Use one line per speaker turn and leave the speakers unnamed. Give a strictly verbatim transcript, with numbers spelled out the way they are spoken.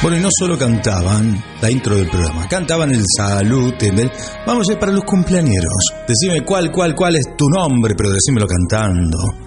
Bueno, y no solo cantaban la intro del programa, cantaban el salud, el... vamos a ir para los cumpleañeros. Decime cuál, cuál, cuál es tu nombre, pero decímelo cantando.